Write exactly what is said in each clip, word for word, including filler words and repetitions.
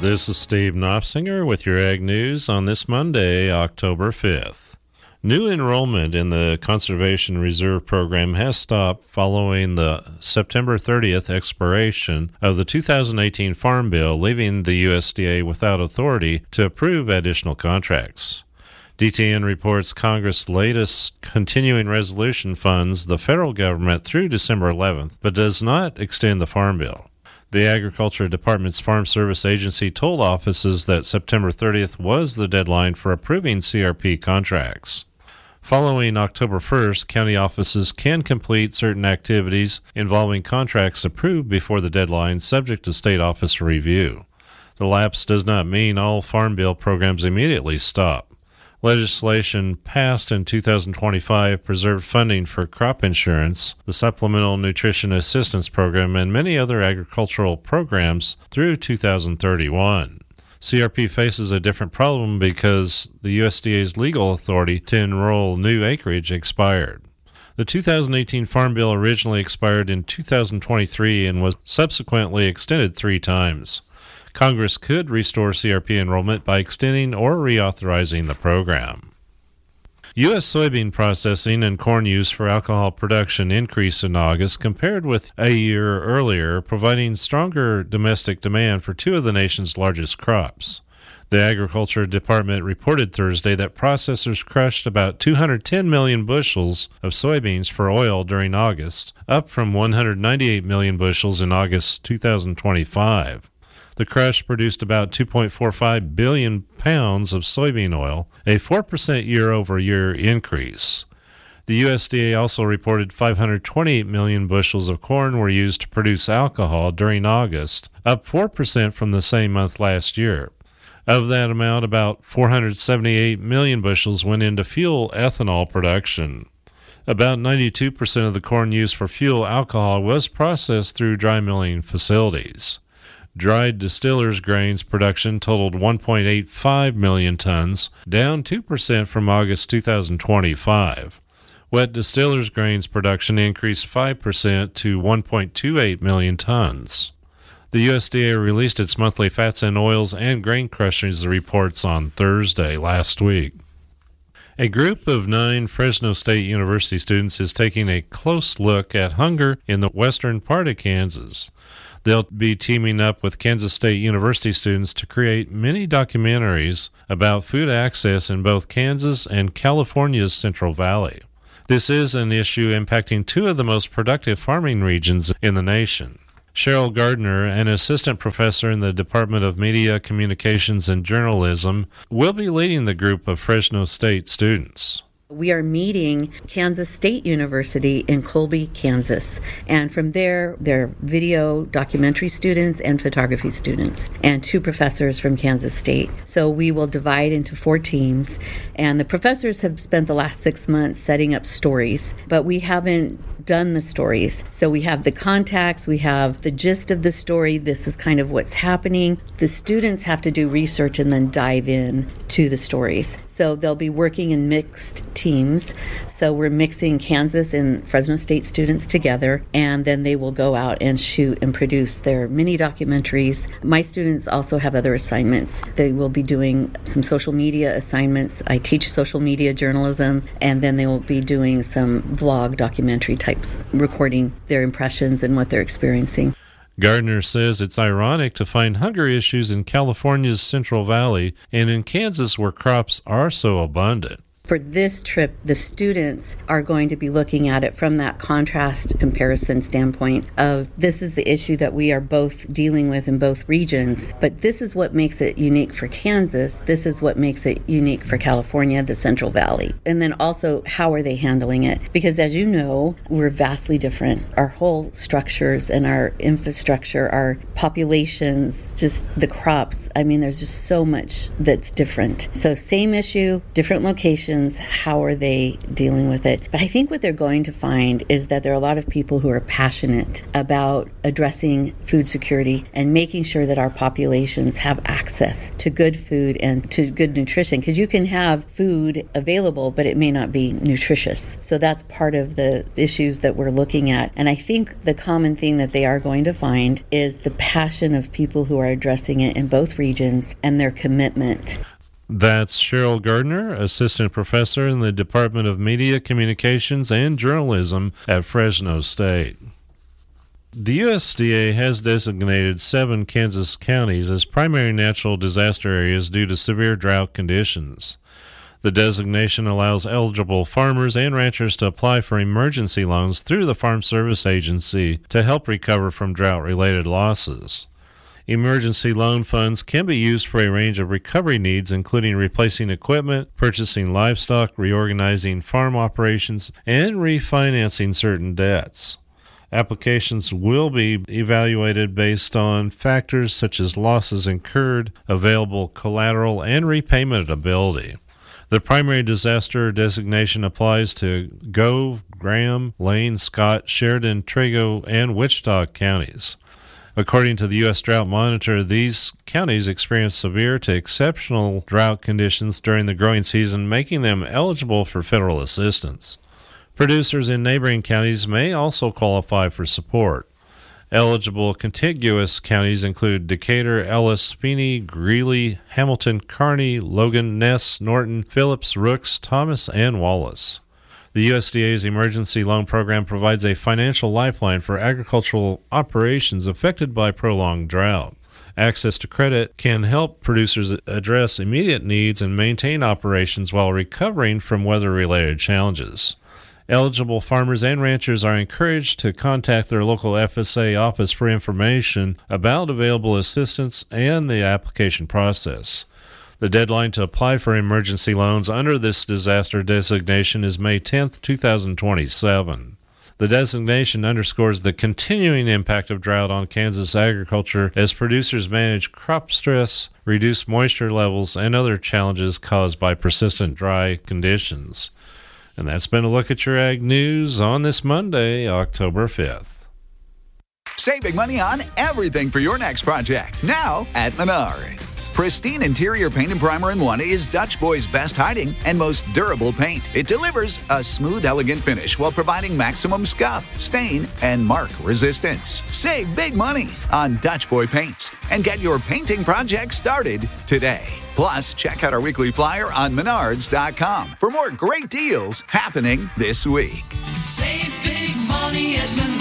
This is Steve Knopsinger with your Ag News on this Monday, October fifth. New enrollment in the Conservation Reserve Program has stopped following the September thirtieth expiration of the two thousand eighteen Farm Bill, leaving the U S D A without authority to approve additional contracts. D T N reports Congress' latest continuing resolution funds the federal government through December eleventh, but does not extend the Farm Bill. The Agriculture Department's Farm Service Agency told offices that September thirtieth was the deadline for approving C R P contracts. Following October first, county offices can complete certain activities involving contracts approved before the deadline, subject to state office review. The lapse does not mean all Farm Bill programs immediately stop. Legislation passed in two thousand twenty-five preserved funding for crop insurance, the Supplemental Nutrition Assistance Program, and many other agricultural programs through two thousand thirty-one. C R P faces a different problem because the U S D A's legal authority to enroll new acreage expired. The two thousand eighteen Farm Bill originally expired in two thousand twenty-three and was subsequently extended three times. Congress could restore C R P enrollment by extending or reauthorizing the program. U S soybean processing and corn use for alcohol production increased in August compared with a year earlier, providing stronger domestic demand for two of the nation's largest crops. The Agriculture Department reported Thursday that processors crushed about two hundred ten million bushels of soybeans for oil during August, up from one hundred ninety-eight million bushels in August two thousand twenty-five. The crush produced about two point four five billion pounds of soybean oil, a four percent year-over-year increase. The U S D A also reported five hundred twenty-eight million bushels of corn were used to produce alcohol during August, up four percent from the same month last year. Of that amount, about four hundred seventy-eight million bushels went into fuel ethanol production. About ninety-two percent of the corn used for fuel alcohol was processed through dry milling facilities. Dried distillers' grains production totaled one point eight five million tons, down two percent from August two thousand twenty-five. Wet distillers' grains production increased five percent to one point two eight million tons. The U S D A released its monthly fats and oils and grain crushers reports on Thursday last week. A group of nine Fresno State University students is taking a close look at hunger in the western part of Kansas. They'll be teaming up with Kansas State University students to create mini documentaries about food access in both Kansas and California's Central Valley. This is an issue impacting two of the most productive farming regions in the nation. Cheryl Gardner, an assistant professor in the Department of Media, Communications, and Journalism, will be leading the group of Fresno State students. We are meeting Kansas State University in Colby, Kansas. And from there, there are video documentary students and photography students and two professors from Kansas State. So we will divide into four teams. And the professors have spent the last six months setting up stories, but we haven't done the stories. So we have the contacts, we have the gist of the story. This is kind of what's happening. The students have to do research and then dive in to the stories. So they'll be working in mixed teams. So we're mixing Kansas and Fresno State students together, and then they will go out and shoot and produce their mini documentaries. My students also have other assignments. They will be doing some social media assignments. I teach social media journalism, and then they will be doing some vlog documentary types, recording their impressions and what they're experiencing. Gardner says it's ironic to find hunger issues in California's Central Valley and in Kansas where crops are so abundant. For this trip, the students are going to be looking at it from that contrast comparison standpoint of this is the issue that we are both dealing with in both regions, but this is what makes it unique for Kansas. This is what makes it unique for California, the Central Valley. And then also, how are they handling it? Because as you know, we're vastly different. Our whole structures and our infrastructure, our populations, just the crops, I mean, there's just so much that's different. So same issue, different location, populations, how are they dealing with it? But I think what they're going to find is that there are a lot of people who are passionate about addressing food security and making sure that our populations have access to good food and to good nutrition, because you can have food available, but it may not be nutritious. So that's part of the issues that we're looking at. And I think the common thing that they are going to find is the passion of people who are addressing it in both regions and their commitment. That's Cheryl Gardner, Assistant Professor in the Department of Media, Communications, and Journalism at Fresno State. The U S D A has designated seven Kansas counties as primary natural disaster areas due to severe drought conditions. The designation allows eligible farmers and ranchers to apply for emergency loans through the Farm Service Agency to help recover from drought-related losses. Emergency loan funds can be used for a range of recovery needs, including replacing equipment, purchasing livestock, reorganizing farm operations, and refinancing certain debts. Applications will be evaluated based on factors such as losses incurred, available collateral, and repayment ability. The primary disaster designation applies to Gove, Graham, Lane, Scott, Sheridan, Trego, and Wichita counties. According to the U S Drought Monitor, these counties experienced severe to exceptional drought conditions during the growing season, making them eligible for federal assistance. Producers in neighboring counties may also qualify for support. Eligible contiguous counties include Decatur, Ellis, Feeney, Greeley, Hamilton, Kearney, Logan, Ness, Norton, Phillips, Rooks, Thomas, and Wallace. The U S D A's Emergency Loan Program provides a financial lifeline for agricultural operations affected by prolonged drought. Access to credit can help producers address immediate needs and maintain operations while recovering from weather-related challenges. Eligible farmers and ranchers are encouraged to contact their local F S A office for information about available assistance and the application process. The deadline to apply for emergency loans under this disaster designation is May tenth, twenty twenty-seven. The designation underscores the continuing impact of drought on Kansas agriculture as producers manage crop stress, reduce moisture levels, and other challenges caused by persistent dry conditions. And that's been a look at your Ag News on this Monday, October fifth. Save big money on everything for your next project, now at Menards. Pristine interior paint and primer in one is Dutch Boy's best hiding and most durable paint. It delivers a smooth, elegant finish while providing maximum scuff, stain, and mark resistance. Save big money on Dutch Boy paints and get your painting project started today. Plus, check out our weekly flyer on menards dot com for more great deals happening this week. Save big money at Menards.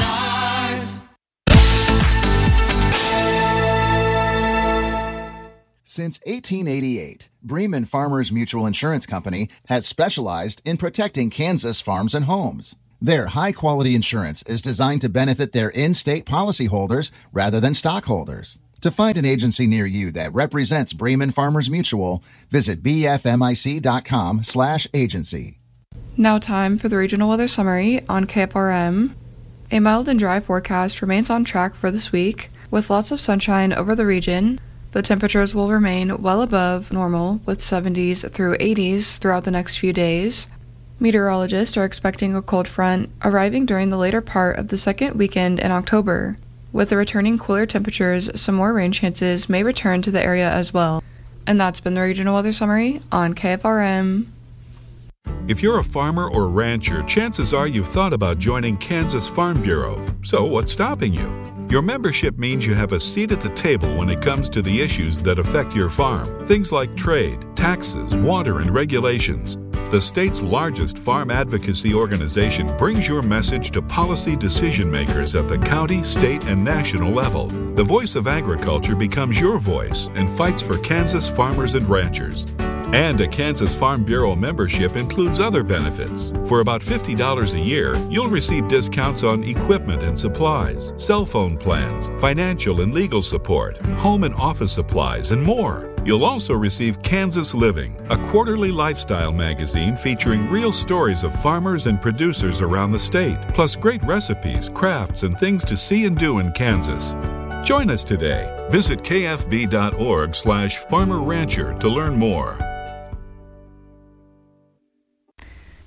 Since eighteen eighty-eight, Bremen Farmers Mutual Insurance Company has specialized in protecting Kansas farms and homes. Their high-quality insurance is designed to benefit their in-state policyholders rather than stockholders. To find an agency near you that represents Bremen Farmers Mutual, visit b f m i c dot com slash agency. Now time for the regional weather summary on K F R M. A mild and dry forecast remains on track for this week, with lots of sunshine over the region. The temperatures will remain well above normal, with seventies through eighties throughout the next few days. Meteorologists are expecting a cold front arriving during the later part of the second weekend in October. With the returning cooler temperatures, some more rain chances may return to the area as well. And that's been the regional weather summary on K F R M. If you're a farmer or rancher, chances are you've thought about joining Kansas Farm Bureau. So what's stopping you? Your membership means you have a seat at the table when it comes to the issues that affect your farm. Things like trade, taxes, water, and regulations. The state's largest farm advocacy organization brings your message to policy decision makers at the county, state, and national level. The voice of agriculture becomes your voice and fights for Kansas farmers and ranchers. And a Kansas Farm Bureau membership includes other benefits. For about fifty dollars a year, you'll receive discounts on equipment and supplies, cell phone plans, financial and legal support, home and office supplies, and more. You'll also receive Kansas Living, a quarterly lifestyle magazine featuring real stories of farmers and producers around the state, plus great recipes, crafts, and things to see and do in Kansas. Join us today. Visit k f b dot org slash farmer rancher to learn more.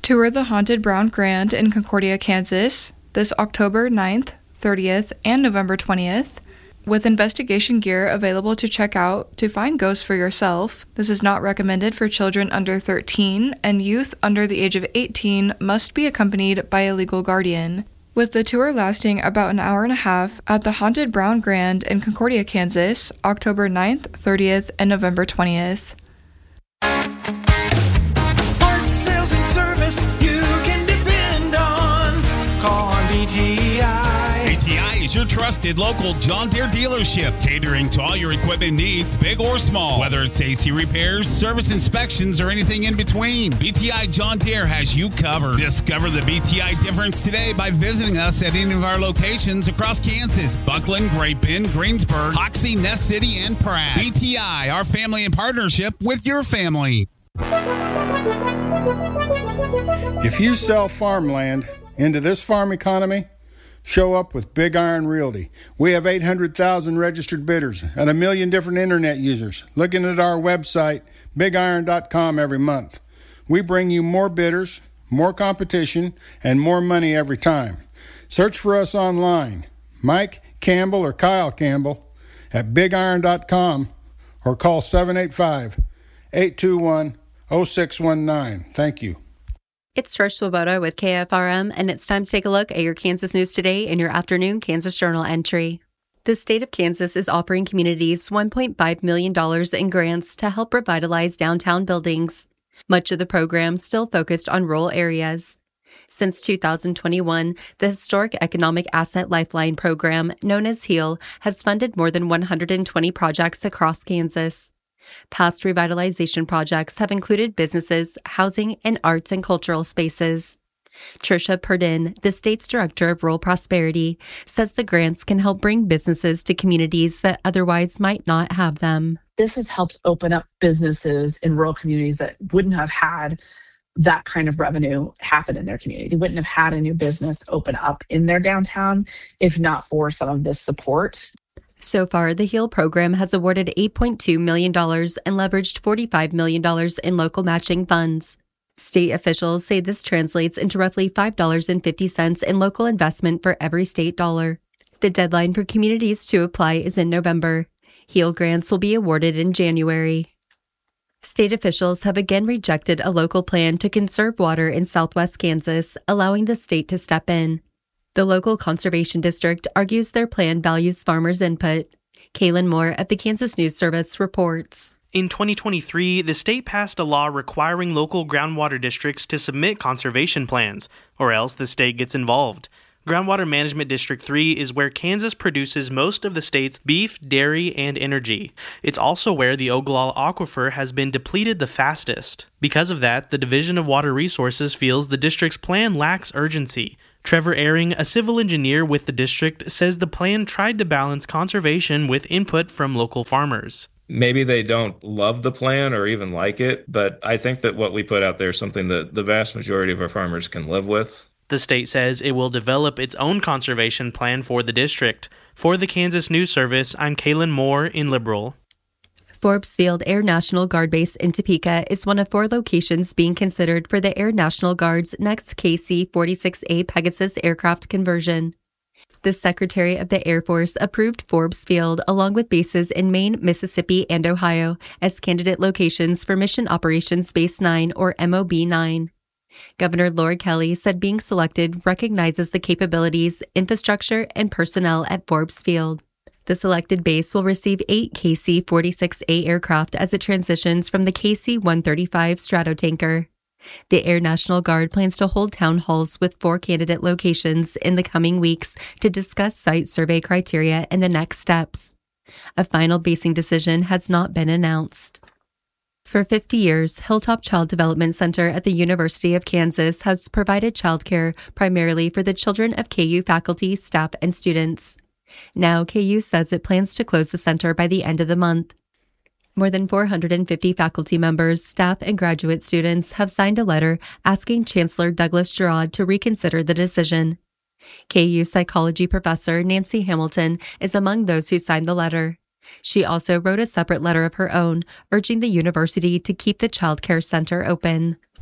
Tour the Haunted Brown Grand in Concordia, Kansas, this October ninth, thirtieth, and November twentieth. With investigation gear available to check out to find ghosts for yourself. This is not recommended for children under thirteen, and youth under the age of eighteen must be accompanied by a legal guardian. With the tour lasting about an hour and a half at the Haunted Brown Grand in Concordia, Kansas, October ninth, thirtieth, and November twentieth. Parts, sales, and service you can depend on. Call on B T I. B T I is your trusted local John Deere dealership, catering to all your equipment needs, big or small. Whether it's A C repairs, service inspections, or anything in between, B T I John Deere has you covered. Discover the B T I difference today by visiting us at any of our locations across Kansas: Buckland, Great Bend, Greensburg, Hoxie, Nest City, and Pratt. B T I, our family in partnership with your family. If you sell farmland into this farm economy, show up with Big Iron Realty. We have eight hundred thousand registered bidders and a million different internet users looking at our website, big iron dot com, every month. We bring you more bidders, more competition, and more money every time. Search for us online, Mike Campbell or Kyle Campbell at big iron dot com, or call seven eight five, eight two one, zero six one nine. Thank you. It's Trish Swoboda with K F R M, and it's time to take a look at your Kansas news today in your afternoon Kansas Journal entry. The state of Kansas is offering communities one point five million dollars in grants to help revitalize downtown buildings. Much of the program still focused on rural areas. Since two thousand twenty-one, the Historic Economic Asset Lifeline program, known as HEAL, has funded more than one hundred twenty projects across Kansas. Past revitalization projects have included businesses, housing, and arts and cultural spaces. Tricia Purdin, the state's director of rural prosperity, says the grants can help bring businesses to communities that otherwise might not have them. This has helped open up businesses in rural communities that wouldn't have had that kind of revenue happen in their community. They wouldn't have had a new business open up in their downtown if not for some of this support. So far, the HEAL program has awarded eight point two million dollars and leveraged forty-five million dollars in local matching funds. State officials say this translates into roughly five dollars and fifty cents in local investment for every state dollar. The deadline for communities to apply is in November. HEAL grants will be awarded in January. State officials have again rejected a local plan to conserve water in southwest Kansas, allowing the state to step in. The local conservation district argues their plan values farmers' input. Kaylin Moore of the Kansas News Service reports. In twenty twenty-three, the state passed a law requiring local groundwater districts to submit conservation plans, or else the state gets involved. Groundwater Management District three is where Kansas produces most of the state's beef, dairy, and energy. It's also where the Oglala Aquifer has been depleted the fastest. Because of that, the Division of Water Resources feels the district's plan lacks urgency. Trevor Ehring, a civil engineer with the district, says the plan tried to balance conservation with input from local farmers. Maybe they don't love the plan or even like it, but I think that what we put out there is something that the vast majority of our farmers can live with. The state says it will develop its own conservation plan for the district. For the Kansas News Service, I'm Kaylin Moore in Liberal. Forbes Field Air National Guard Base in Topeka is one of four locations being considered for the Air National Guard's next K C forty-six A Pegasus aircraft conversion. The Secretary of the Air Force approved Forbes Field along with bases in Maine, Mississippi, and Ohio as candidate locations for Mission Operations Base nine, or M O B nine. Governor Laura Kelly said being selected recognizes the capabilities, infrastructure, and personnel at Forbes Field. The selected base will receive eight K C forty-six A aircraft as it transitions from the K C one thirty-five Stratotanker. The Air National Guard plans to hold town halls with four candidate locations in the coming weeks to discuss site survey criteria and the next steps. A final basing decision has not been announced. For fifty years, Hilltop Child Development Center at the University of Kansas has provided childcare primarily for the children of K U faculty, staff, and students. Now, K U says it plans to close the center by the end of the month. More than four hundred fifty faculty members, staff, and graduate students have signed a letter asking Chancellor Douglas Girod to reconsider the decision. K U psychology professor Nancy Hamilton is among those who signed the letter. She also wrote a separate letter of her own, urging the university to keep the child care center open.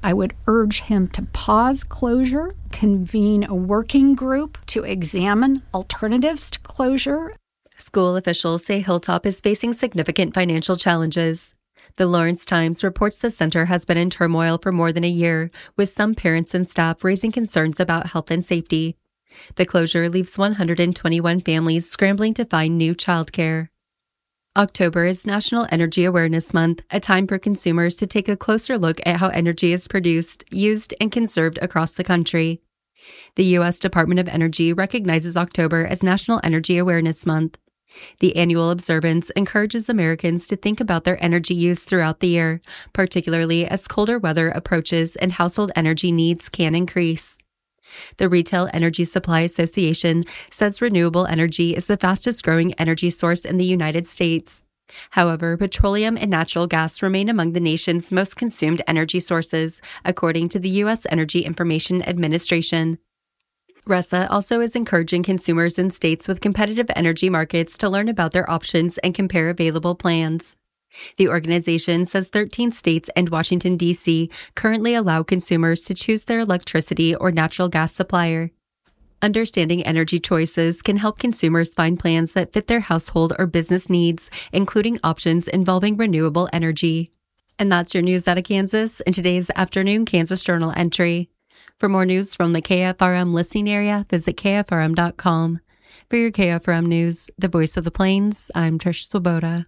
I would urge him to pause closure, convene a working group to examine alternatives to closure. School officials say Hilltop is facing significant financial challenges. The Lawrence Times reports the center has been in turmoil for more than a year, with some parents and staff raising concerns about health and safety. The closure leaves one hundred twenty-one families scrambling to find new childcare. October is National Energy Awareness Month, a time for consumers to take a closer look at how energy is produced, used, and conserved across the country. The U S Department of Energy recognizes October as National Energy Awareness Month. The annual observance encourages Americans to think about their energy use throughout the year, particularly as colder weather approaches and household energy needs can increase. The Retail Energy Supply Association says renewable energy is the fastest growing energy source in the United States. However, petroleum and natural gas remain among the nation's most consumed energy sources, according to the U S Energy Information Administration. R E S A also is encouraging consumers in states with competitive energy markets to learn about their options and compare available plans. The organization says thirteen states and Washington, D C currently allow consumers to choose their electricity or natural gas supplier. Understanding energy choices can help consumers find plans that fit their household or business needs, including options involving renewable energy. And that's your news out of Kansas in today's afternoon Kansas Journal entry. For more news from the K F R M listening area, visit K F R M dot com. For your K F R M News, the voice of the Plains, I'm Trish Swoboda.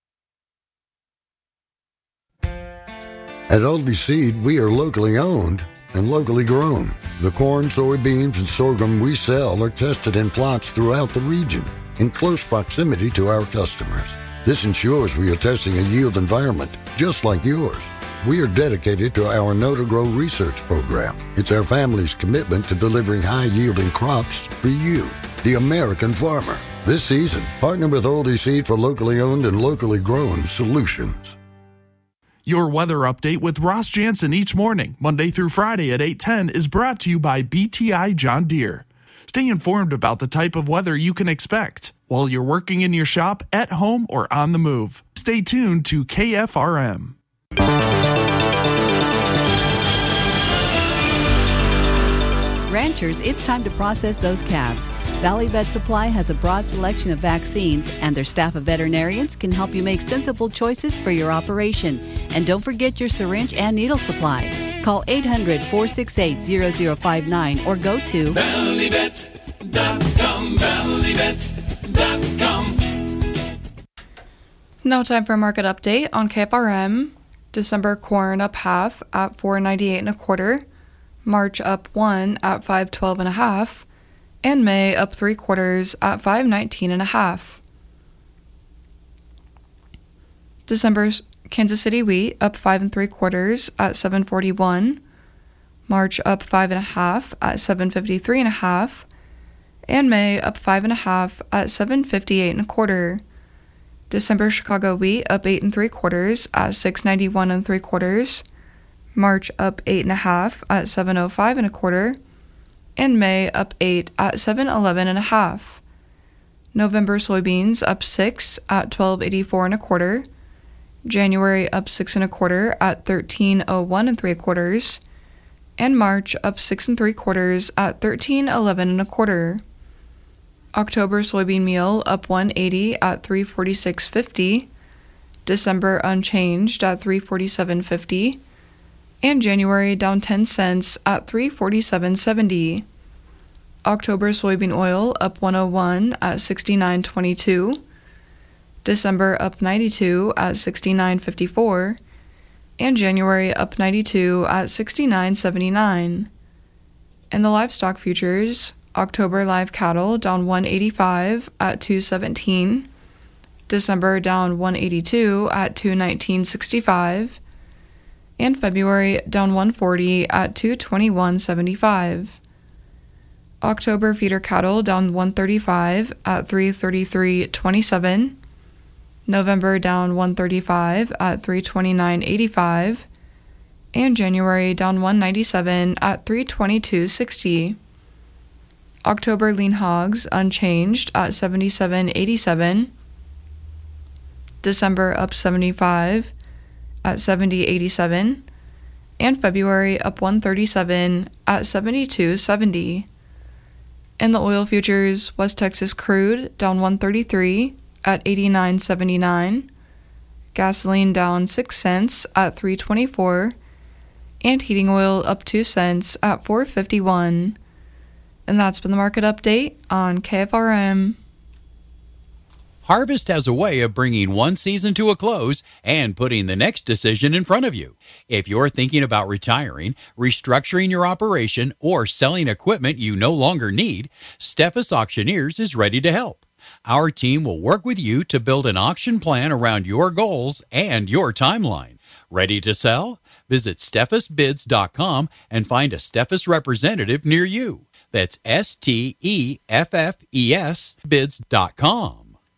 At Aldi Seed, we are locally owned and locally grown. The corn, soybeans, and sorghum we sell are tested in plots throughout the region in close proximity to our customers. This ensures we are testing a yield environment just like yours. We are dedicated to our Know to Grow research program. It's our family's commitment to delivering high-yielding crops for you, the American farmer. This season, partner with Aldi Seed for locally owned and locally grown solutions. Your weather update with Ross Jansen each morning, Monday through Friday at eight ten, is brought to you by B T I John Deere. Stay informed about the type of weather you can expect while you're working in your shop, at home, or on the move. Stay tuned to K F R M. Ranchers, it's time to process those calves. Valley Vet Supply has a broad selection of vaccines, and their staff of veterinarians can help you make sensible choices for your operation. And don't forget your syringe and needle supply. Call eight hundred, four six eight, zero zero five nine or go to valley vet dot com, valley vet dot com. Now time for a market update on K F R M. December corn up half at four ninety-eight and a quarter. March up one at five twelve and a half. And May up three quarters at five nineteen and a half. December's Kansas City wheat up five and three quarters at seven forty-one. March up five and a half at seven fifty-three and a half. And May up five and a half at seven fifty-eight and a quarter. December Chicago wheat up eight and three quarters at six ninety-one and three quarters. March up eight and a half at seven oh five and a quarter. And May up eight at seven eleven and a half. November soybeans up six at twelve eighty-four and a quarter. January up six and a quarter at thirteen oh one and three quarters. And March up six and three quarters at thirteen eleven and a quarter. October soybean meal up one eighty at three forty-six fifty. December unchanged at three forty-seven fifty. And January down ten cents at three forty-seven seventy. October soybean oil up one oh one at sixty-nine twenty-two. December up ninety-two at sixty-nine fifty-four. And January up ninety-two at sixty-nine seventy-nine. In the livestock futures, October live cattle down one eighty-five at two seventeen. December down one eighty-two at two nineteen sixty-five. And February down one forty at two twenty-one seventy-five. October feeder cattle down one thirty-five at three thirty-three twenty-seven. November down one thirty-five at three twenty-nine eighty-five. And January down one ninety-seven at three twenty-two sixty. October lean hogs unchanged at seventy-seven eighty-seven. December up seventy-five at seventy eighty-seven. And February up one thirty-seven at seventy-two seventy. In the oil futures, West Texas crude down one thirty-three at eighty-nine seventy-nine. Gasoline down six cents at three twenty-four. And heating oil up two cents at four fifty-one. And that's been the market update on K F R M. Harvest has a way of bringing one season to a close and putting the next decision in front of you. If you're thinking about retiring, restructuring your operation, or selling equipment you no longer need, Steffes Auctioneers is ready to help. Our team will work with you to build an auction plan around your goals and your timeline. Ready to sell? Visit steffes bids dot com and find a Steffes representative near you. That's S T E F F E S bids dot com.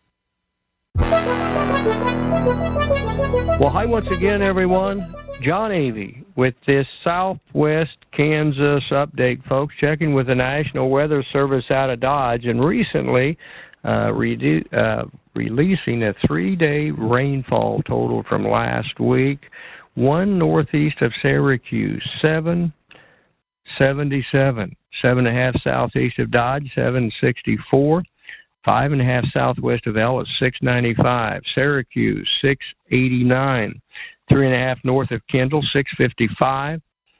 Well, hi once again, everyone. John Avey with this Southwest Kansas update, folks, checking with the National Weather Service out of Dodge, and recently uh, redu- uh, releasing a three-day rainfall total from last week. One northeast of Syracuse, seven seventy-seven. Seven and a half southeast of Dodge, seven sixty-four. Five and a half southwest of Ellis, six ninety-five. Syracuse, six eighty-nine. Three and a half north of Kendall, six fifty-five.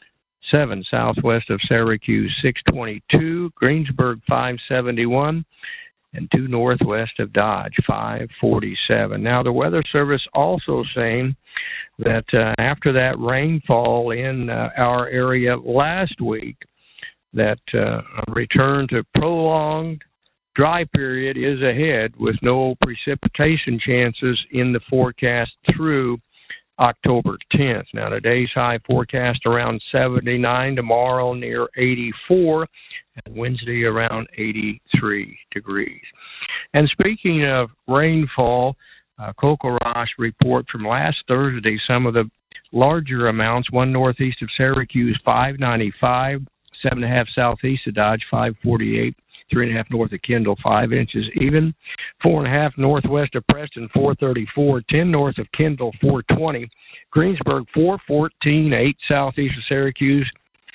Seven southwest of Syracuse, six twenty-two. Greensburg, five seventy-one. And two northwest of Dodge, five forty-seven. Now, the Weather Service also saying that uh, after that rainfall in uh, our area last week, that uh, a return to prolonged dry period is ahead with no precipitation chances in the forecast through October tenth. Now, today's high forecast around seventy-nine, tomorrow near eighty-four, and Wednesday around eighty-three degrees. And speaking of rainfall, uh, Kokorash report from last Thursday, some of the larger amounts, one northeast of Syracuse, five ninety-five, seven and a half southeast of Dodge, five forty-eight, three and a half north of Kendall, five inches even, four and a half northwest of Preston, four thirty-four, ten north of Kendall, four twenty, Greensburg, four fourteen, eight southeast of Syracuse,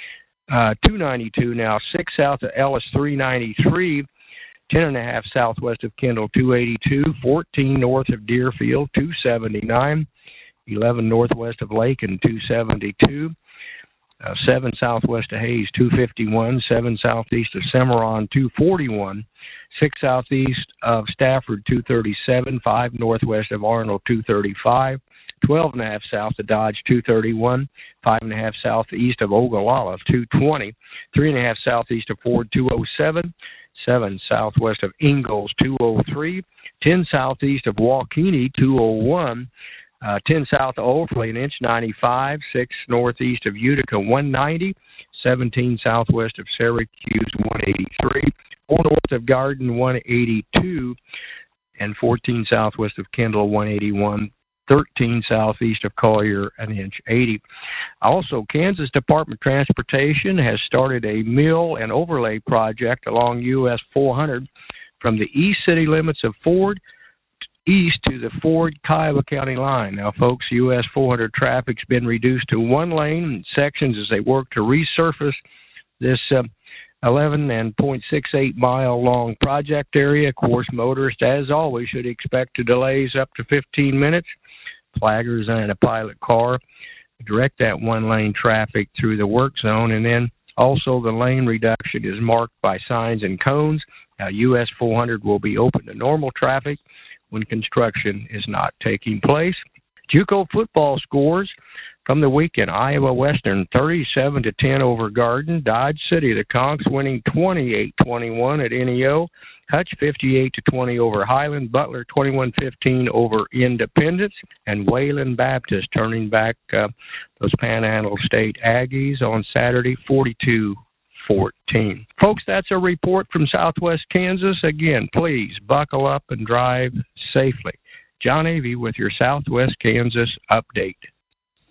uh, two ninety-two now, six south of Ellis, three ninety-three, ten and a half southwest of Kendall, two eighty-two, fourteen north of Deerfield, two seventy-nine, eleven northwest of Lake, and two seventy-two. Uh, seven southwest of Hayes, two fifty-one, seven southeast of Cimarron, two forty-one, six southeast of Stafford, two thirty-seven, five northwest of Arnold, two thirty-five, twelve and a half south of Dodge, two thirty-one, five and a half southeast of Ogallala, two twenty, three and a half southeast of Ford, two oh seven, seven southwest of Ingalls, two oh three, ten southeast of Waukeeny, two oh one, Uh, ten south of Olfley, an inch ninety-five, six northeast of Utica, one ninety, seventeen southwest of Syracuse, one eighty-three, four north of Garden, one eighty-two, and fourteen southwest of Kendall, one eighty-one, thirteen southeast of Collier, an inch eighty. Also, Kansas Department of Transportation has started a mill and overlay project along U S four hundred from the east city limits of Ford east to the Ford-Kiowa County line. Now, folks, U S four hundred traffic's been reduced to one lane in sections as they work to resurface this uh, eleven and point six eight mile long project area. Of course, motorists, as always, should expect to delays up to fifteen minutes. Flaggers and a pilot car direct that one lane traffic through the work zone, and then also the lane reduction is marked by signs and cones. Now, U S four hundred will be open to normal traffic when construction is not taking place. JUCO football scores from the weekend: Iowa Western thirty-seven to ten over Garden, Dodge City, the Conks winning twenty-eight twenty-one at N E O, Hutch fifty-eight to twenty over Highland, Butler twenty-one fifteen over Independence, and Wayland Baptist turning back uh, those Panhandle State Aggies on Saturday, forty-two fourteen. Folks, that's a report from Southwest Kansas. Again, please buckle up and drive safely. John Avey with your Southwest Kansas update.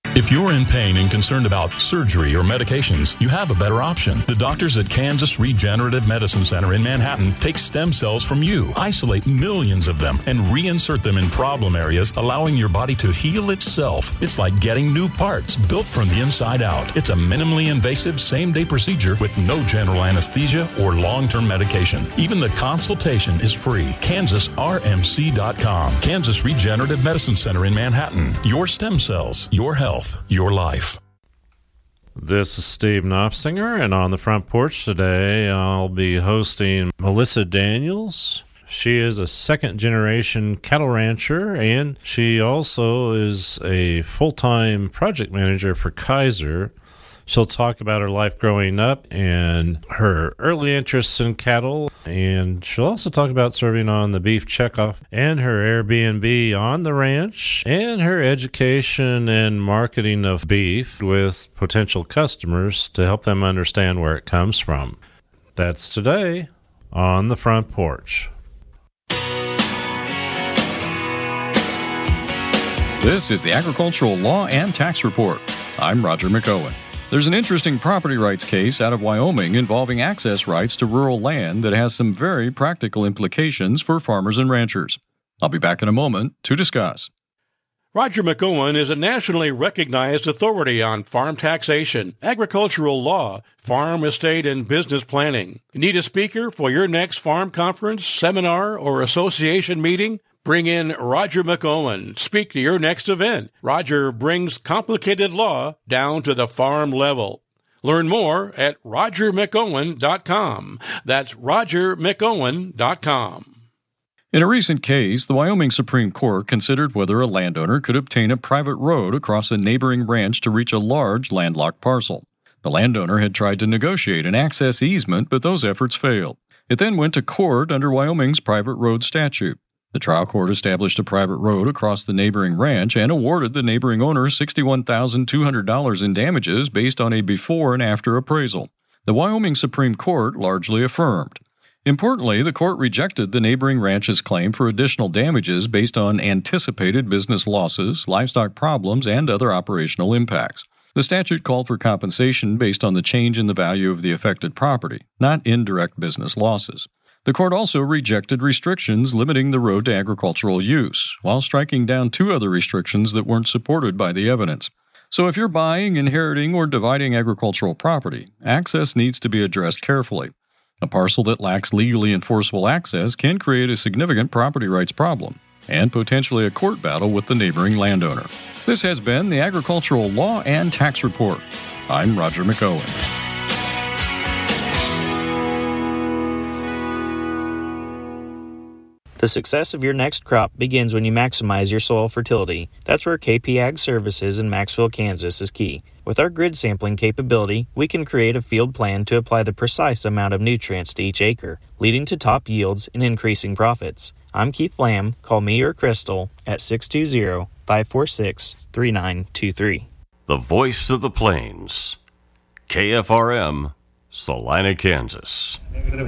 If you're in pain and concerned about surgery or medications, you have a better option. The doctors at Kansas Regenerative Medicine Center in Manhattan take stem cells from you, isolate millions of them, and reinsert them in problem areas, allowing your body to heal itself. It's like getting new parts built from the inside out. It's a minimally invasive same-day procedure with no general anesthesia or long-term medication. Even the consultation is free. Kansas R M C dot com. Kansas Regenerative Medicine Center in Manhattan. Your stem cells, your health, your life. This is Steve Knopfsinger, and on the front porch today, I'll be hosting Melissa Daniels. She is a second-generation cattle rancher, and she also is a full-time project manager for Kaiser. She'll talk about her life growing up and her early interests in cattle, and she'll also talk about serving on the beef checkoff and her Airbnb on the ranch and her education and marketing of beef with potential customers to help them understand where it comes from. That's today on the front porch. This is the Agricultural Law and Tax Report. I'm Roger McOwen. There's an interesting property rights case out of Wyoming involving access rights to rural land that has some very practical implications for farmers and ranchers. I'll be back in a moment to discuss. Roger McOwen is a nationally recognized authority on farm taxation, agricultural law, farm, estate, and business planning. Need a speaker for your next farm conference, seminar, or association meeting? Bring in Roger McOwen. Speak to your next event. Roger brings complicated law down to the farm level. Learn more at roger mcowen dot com. That's roger mcowen dot com. In a recent case, the Wyoming Supreme Court considered whether a landowner could obtain a private road across a neighboring ranch to reach a large landlocked parcel. The landowner had tried to negotiate an access easement, but those efforts failed. It then went to court under Wyoming's private road statute. The trial court established a private road across the neighboring ranch and awarded the neighboring owner sixty-one thousand two hundred dollars in damages based on a before and after appraisal. The Wyoming Supreme Court largely affirmed. Importantly, the court rejected the neighboring ranch's claim for additional damages based on anticipated business losses, livestock problems, and other operational impacts. The statute called for compensation based on the change in the value of the affected property, not indirect business losses. The court also rejected restrictions limiting the road to agricultural use, while striking down two other restrictions that weren't supported by the evidence. So if you're buying, inheriting, or dividing agricultural property, access needs to be addressed carefully. A parcel that lacks legally enforceable access can create a significant property rights problem and potentially a court battle with the neighboring landowner. This has been the Agricultural Law and Tax Report. I'm Roger McOwen. The success of your next crop begins when you maximize your soil fertility. That's where K P Ag Services in Maxville, Kansas is key. With our grid sampling capability, we can create a field plan to apply the precise amount of nutrients to each acre, leading to top yields and increasing profits. I'm Keith Lamb. Call me or Crystal at six two zero, five four six, three nine two three. The voice of the plains. K F R M, Salina, Kansas.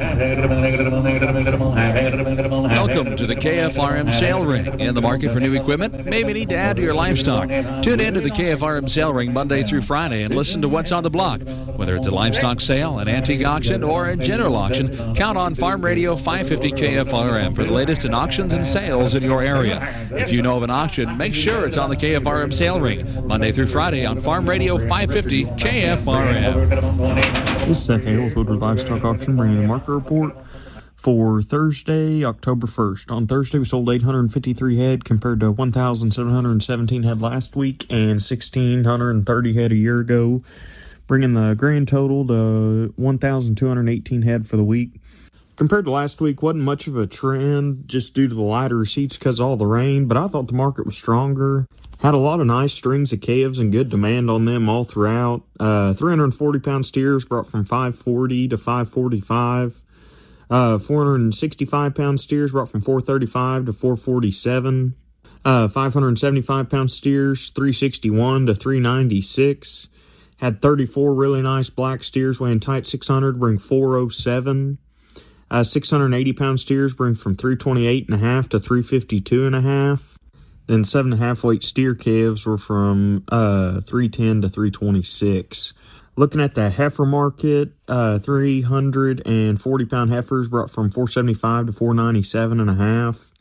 Welcome to the K F R M Sale Ring. In the market for new equipment? Maybe need to add to your livestock. Tune in to the K F R M Sale Ring Monday through Friday and listen to what's on the block. Whether it's a livestock sale, an antique auction, or a general auction, count on Farm Radio five fifty K F R M for the latest in auctions and sales in your area. If you know of an auction, make sure it's on the K F R M Sale Ring Monday through Friday on Farm Radio five fifty K F R M. This is Seth Hale with Woodward Livestock Auction, bringing the market report for Thursday, October first. On Thursday, we sold eight hundred fifty-three head compared to one thousand seven hundred seventeen head last week and one thousand six hundred thirty head a year ago, bringing the grand total to one thousand two hundred eighteen head for the week. Compared to last week, wasn't much of a trend just due to the lighter receipts because of all the rain, but I thought the market was stronger. Had a lot of nice strings of calves and good demand on them all throughout. Uh, three hundred forty pound steers brought from five forty to five forty-five. Uh, four hundred sixty-five pound steers brought from four thirty-five to four forty-seven. Uh, five hundred seventy-five pound steers, three sixty-one to three ninety-six. Had thirty-four really nice black steers weighing tight six hundred, bring four oh seven. Uh, six hundred eighty pound steers bring from three twenty-eight and a half to three fifty-two and a half. Then seven and a half weight steer calves were from uh, three ten to three twenty-six. Looking at the heifer market, uh, three hundred forty pound heifers brought from four seventy-five to four ninety-seven and a half.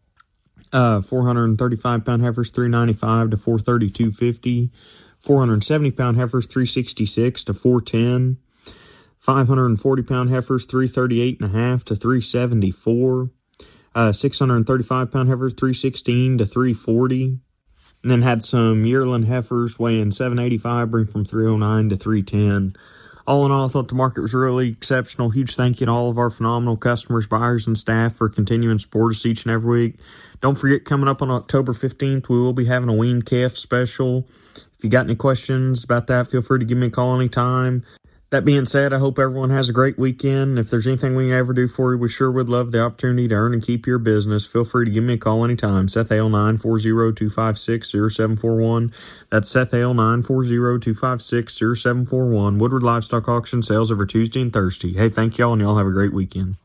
Uh, four hundred thirty-five pound heifers, three ninety-five to four thirty-two fifty. four hundred seventy pound heifers, three sixty-six to four ten. five hundred forty pound heifers, three thirty-eight and a half to three seventy-four. Uh, six hundred thirty-five pound heifers, three sixteen to three forty. And then had some yearling heifers weighing seven eighty-five, bring from three oh nine to three ten. All in all, I thought the market was really exceptional. Huge thank you to all of our phenomenal customers, buyers, and staff for continuing to support us each and every week. Don't forget, coming up on October fifteenth, we will be having a weaned calf special. If you got any questions about that, feel free to give me a call anytime. That being said, I hope everyone has a great weekend. If there's anything we can ever do for you, we sure would love the opportunity to earn and keep your business. Feel free to give me a call anytime. Seth Hale, nine four zero, two five six, zero seven four one. That's Seth Hale, nine four zero, two five six, zero seven four one. Woodward Livestock Auction sales every Tuesday and Thursday. Hey, thank y'all, and y'all have a great weekend.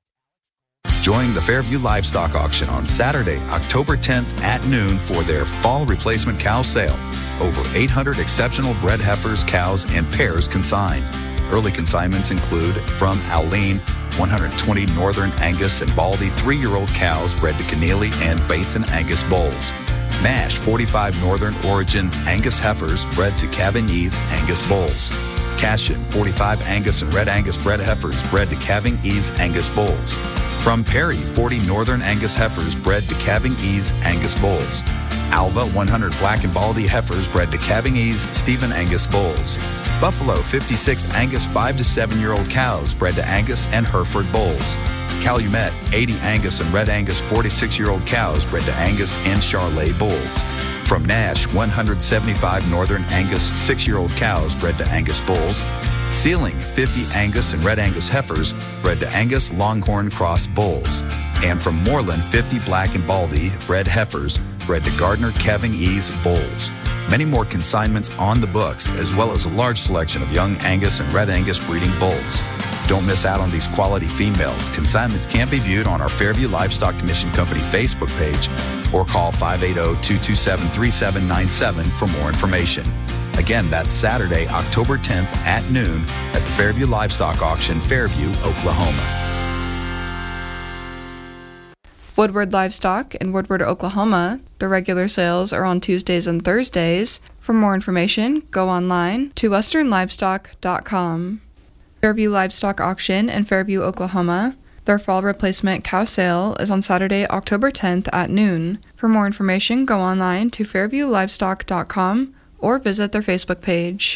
Join the Fairview Livestock Auction on Saturday, October tenth at noon for their fall replacement cow sale. Over eight hundred exceptional bred heifers, cows, and pairs consigned. Early consignments include from Alene, one hundred twenty Northern Angus and Baldy three-year-old cows bred to Keneally and Basin Angus bulls. Nash forty-five Northern Origin Angus heifers bred to Cavigny's Angus bulls. Cashin forty-five Angus and Red Angus bred heifers bred to Cavigny's Angus bulls. From Perry, forty Northern Angus heifers bred to Cavigny's Angus bulls. Alva, one hundred Black and Baldy heifers bred to Cavigny's Stephen Angus bulls. Buffalo, fifty-six Angus five to seven year old cows bred to Angus and Hereford bulls. Calumet, eighty Angus and Red Angus forty-six year old cows bred to Angus and Charolais bulls. From Nash, one hundred seventy-five Northern Angus six year old cows bred to Angus bulls. Sealing, fifty Angus and Red Angus heifers bred to Angus Longhorn Cross bulls. And from Moreland, fifty Black and Baldy bred heifers bred to Gardner Cavigny's bulls. Many more consignments on the books, as well as a large selection of young Angus and Red Angus breeding bulls. Don't miss out on these quality females. Consignments can be viewed on our Fairview Livestock Commission Company Facebook page or call five eight zero, two two seven, three seven nine seven for more information. Again, that's Saturday, October tenth at noon at the Fairview Livestock Auction, Fairview, Oklahoma. Woodward Livestock in Woodward, Oklahoma. The regular sales are on Tuesdays and Thursdays. For more information, go online to western livestock dot com. Fairview Livestock Auction in Fairview, Oklahoma. Their fall replacement cow sale is on Saturday, October tenth at noon. For more information, go online to fairview livestock dot com or visit their Facebook page.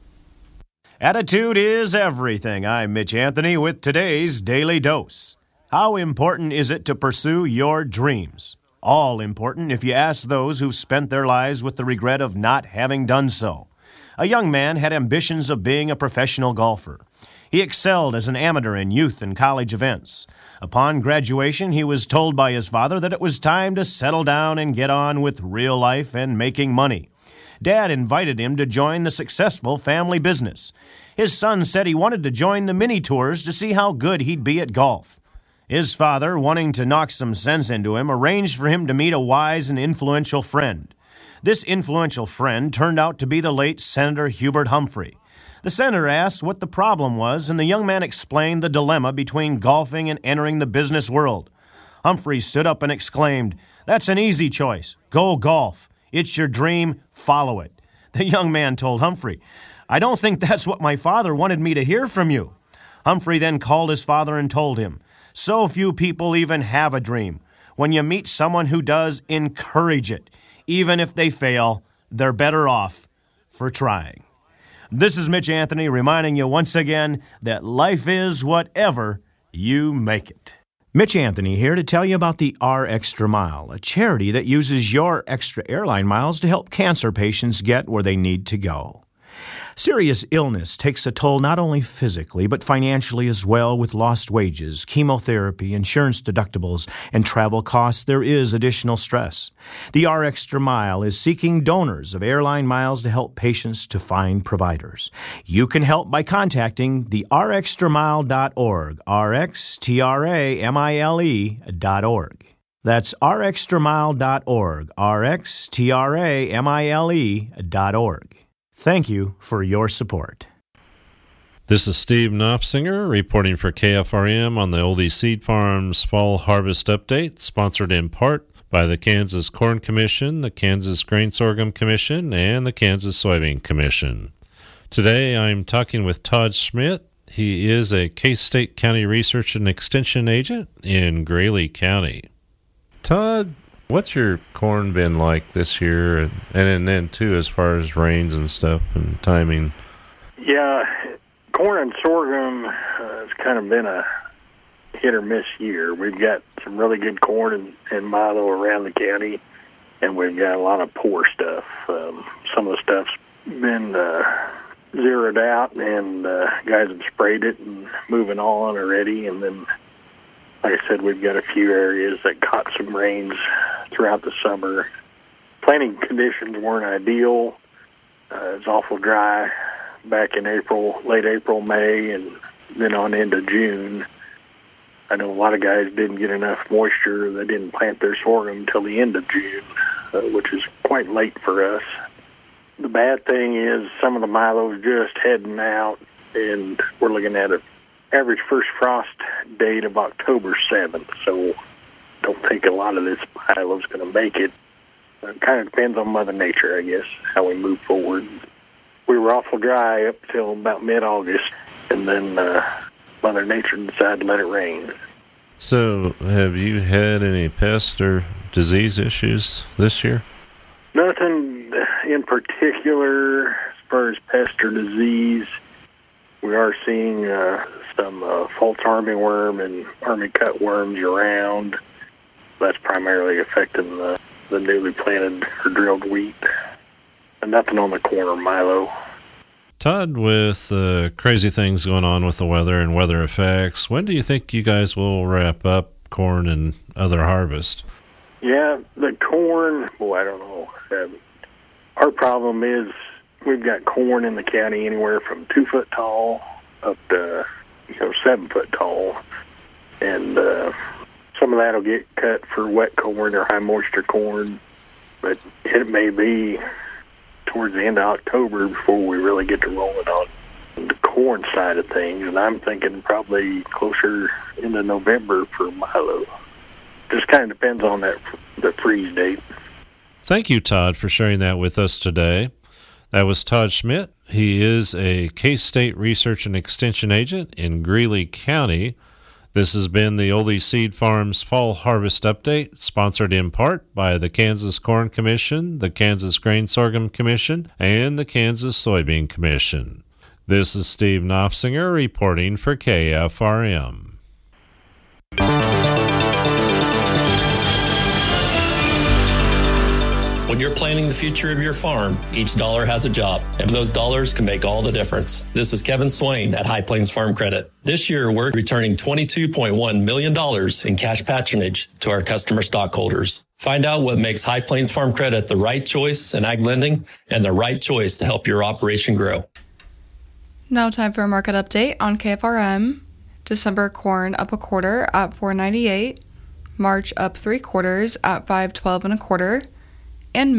Attitude is everything. I'm Mitch Anthony with today's Daily Dose. How important is it to pursue your dreams? All important if you ask those who've spent their lives with the regret of not having done so. A young man had ambitions of being a professional golfer. He excelled as an amateur in youth and college events. Upon graduation, he was told by his father that it was time to settle down and get on with real life and making money. Dad invited him to join the successful family business. His son said he wanted to join the mini tours to see how good he'd be at golf. His father, wanting to knock some sense into him, arranged for him to meet a wise and influential friend. This influential friend turned out to be the late Senator Hubert Humphrey. The senator asked what the problem was, and the young man explained the dilemma between golfing and entering the business world. Humphrey stood up and exclaimed, "That's an easy choice. Go golf. It's your dream. Follow it." The young man told Humphrey, "I don't think that's what my father wanted me to hear from you." Humphrey then called his father and told him, "So few people even have a dream. When you meet someone who does, encourage it. Even if they fail, they're better off for trying." This is Mitch Anthony reminding you once again that life is whatever you make it. Mitch Anthony here to tell you about the R Extra Mile, a charity that uses your extra airline miles to help cancer patients get where they need to go. Serious illness takes a toll not only physically, but financially as well. With lost wages, chemotherapy, insurance deductibles, and travel costs, there is additional stress. The R Extra Mile is seeking donors of airline miles to help patients to find providers. You can help by contacting the r extra mile dot org, R X T R A M I L E dot org. That's r extra mile dot org, R X T R A M I L E dot org. Thank you for your support. This is Steve Knopfsinger reporting for K F R M on the Oldie Seed Farms Fall Harvest Update, sponsored in part by the Kansas Corn Commission, the Kansas Grain Sorghum Commission, and the Kansas Soybean Commission. Today I'm talking with Todd Schmidt. He is a K-State County Research and Extension Agent in Greeley County. Todd, what's your corn been like this year, and, and then too as far as rains and stuff and timing? Yeah, corn and sorghum uh, has kind of been a hit or miss year. We've got some really good corn and, and milo around the county, and we've got a lot of poor stuff. Um, some of the stuff's been uh, zeroed out, and uh, guys have sprayed it and moving on already, and then like I said, we've got a few areas that caught some rains throughout the summer. Planting conditions weren't ideal. Uh, it was awful dry back in April, late April, May, and then on into June. I know a lot of guys didn't get enough moisture. They didn't plant their sorghum until the end of June, uh, which is quite late for us. The bad thing is some of the milo's just heading out, and we're looking at a average first frost date of October seventh, so don't think a lot of this milo's going to make it. It kind of depends on Mother Nature, I guess, how we move forward. We were awful dry up till about mid-August, and then uh, Mother Nature decided to let it rain. So have you had any pest or disease issues this year? Nothing in particular as far as pest or disease. We are seeing uh, some uh, false armyworm and army cutworms around. That's primarily affecting the, the newly planted or drilled wheat. And nothing on the corn or milo. Todd, with uh, crazy things going on with the weather and weather effects, when do you think you guys will wrap up corn and other harvest? Yeah, the corn, boy, I don't know. Um, our problem is we've got corn in the county anywhere from two foot tall up to, you know, seven foot tall. And uh, some of that will get cut for wet corn or high moisture corn. But it may be towards the end of October before we really get to rolling on the corn side of things. And I'm thinking probably closer into November for milo. Just kind of depends on that the freeze date. Thank you, Todd, for sharing that with us today. That was Todd Schmidt. He is a K-State Research and Extension Agent in Greeley County. This has been the Oldie Seed Farms Fall Harvest Update, sponsored in part by the Kansas Corn Commission, the Kansas Grain Sorghum Commission, and the Kansas Soybean Commission. This is Steve Knopfsinger reporting for K F R M. When you're planning the future of your farm, each dollar has a job, and those dollars can make all the difference. This is Kevin Swain at High Plains Farm Credit. This year, we're returning twenty-two point one million dollars in cash patronage to our customer stockholders. Find out what makes High Plains Farm Credit the right choice in ag lending and the right choice to help your operation grow. Now time for a market update on K F R M. December corn up a quarter at four ninety-eight. March up three quarters at five twelve and a quarter. And